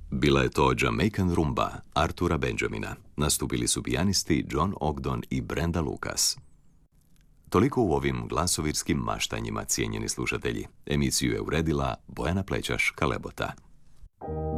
Bila je to Jamaican rumba Artura Benjamina. Nastupili su pijanisti John Ogdon i Brenda Lucas. Toliko u ovim glasovirskim maštanjima, cijenjeni slušatelji. Emisiju je uredila Bojana Plećaš-Kalebota.